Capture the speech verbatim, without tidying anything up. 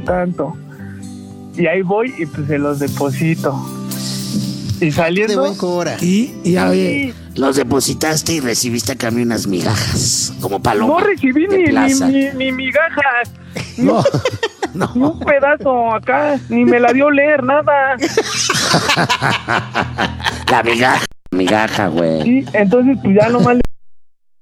tanto. Y ahí voy y pues se los deposito. Y saliendo... De buen cora. Y, y ya, oye, Los depositaste y recibiste a cambio unas migajas, como paloma. No recibí de ni, ni, plaza. ni, ni migajas. no, Ni un pedazo acá. Ni me la dio leer, nada. La migaja, migaja, güey. Sí, entonces pues ya nomás le